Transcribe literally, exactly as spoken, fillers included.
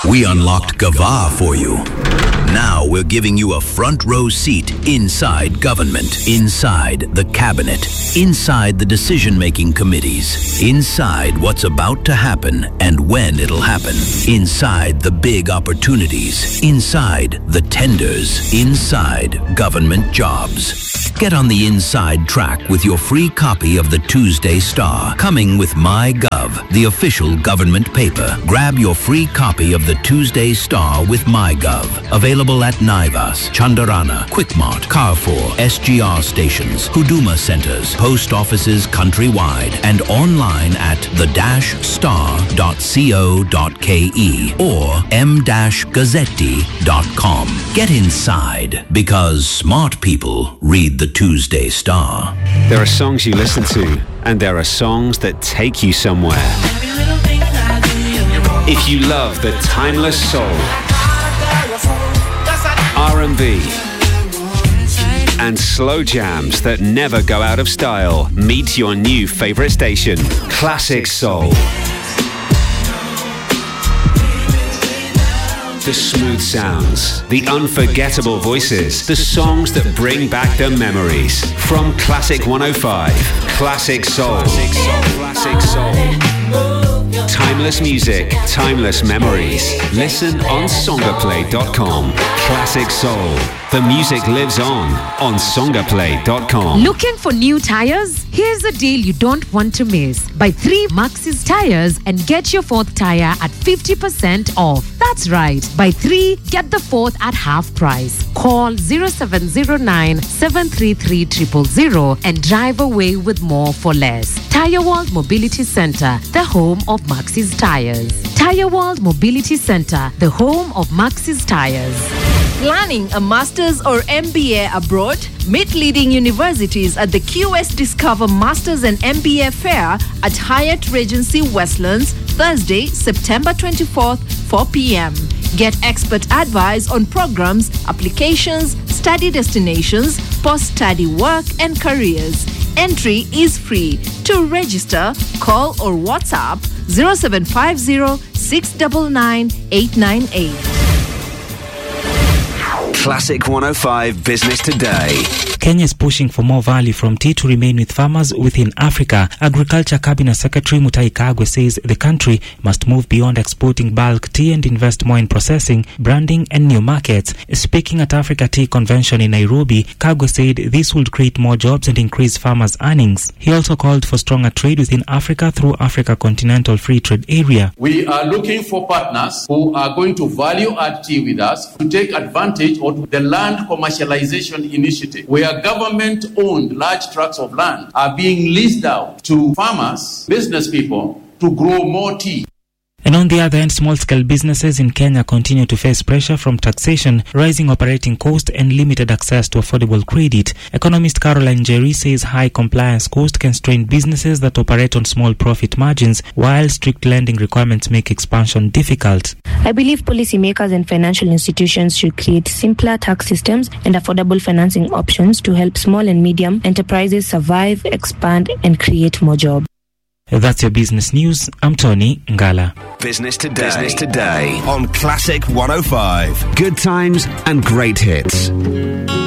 We unlocked Gava for you. Now we're giving you a front row seat inside government, inside the cabinet, inside the decision-making committees, inside what's about to happen and when it'll happen, inside the big opportunities, inside the tenders, inside government jobs. Get on the inside track with your free copy of the Tuesday Star, coming with MyGov, the official government paper. Grab your free copy of the Tuesday Star with MyGov. Available at Naivas, Chandarana, Quickmart, Carrefour, S G R stations, Huduma centers, post offices countrywide, and online at the dash star dot co dot ke or m dash gazzetti dot com. Get inside, because smart people read the Tuesday Star. There are songs you listen to, and there are songs that take you somewhere. If you love the timeless soul, R and B, and slow jams that never go out of style, meet your new favorite station, Classic Soul. The smooth sounds, the unforgettable voices, the songs that bring back the memories. From Classic one oh five, Classic Soul. Classic Soul. Timeless music, timeless memories. Listen on songaplay dot com. Classic Soul. The music lives on on songaplay dot com. Looking for new tires? Here's a deal you don't want to miss. Buy three Maxis tires and get your fourth tire at fifty percent off. That's right. Buy three, get the fourth at half price. Call zero seven zero nine, seven three three, zero zero zero and drive away with more for less. Tire World Mobility Center, the home of Maxis tires. Tire World Mobility Center, the home of Maxis tires. Planning a master's or M B A abroad? Meet leading universities at the Q S Discover Masters and M B A Fair at Hyatt Regency Westlands, Thursday, September twenty-fourth, four p.m. Get expert advice on programs, applications, study destinations, post-study work, and careers. Entry is free. To register, call or WhatsApp zero seven five zero, six nine nine, eight nine eight. Classic one oh five Business Today. Kenya is pushing for more value from tea to remain with farmers within Africa. Agriculture Cabinet Secretary Mutahi Kagwe says the country must move beyond exporting bulk tea and invest more in processing, branding and new markets. Speaking at Africa Tea Convention in Nairobi, Kagwe said this would create more jobs and increase farmers' earnings. He also called for stronger trade within Africa through Africa Continental Free Trade Area. We are looking for partners who are going to value add tea with us to take advantage of the Land Commercialization Initiative, where government-owned large tracts of land are being leased out to farmers, business people, to grow more tea. And on the other end, small-scale businesses in Kenya continue to face pressure from taxation, rising operating costs, and limited access to affordable credit. Economist Caroline Jerry says high compliance costs can strain businesses that operate on small profit margins, while strict lending requirements make expansion difficult. I believe policymakers and financial institutions should create simpler tax systems and affordable financing options to help small and medium enterprises survive, expand, and create more jobs. That's your business news. I'm Tony Ngala. Business Today. Business Today on Classic one oh five. Good times and great hits.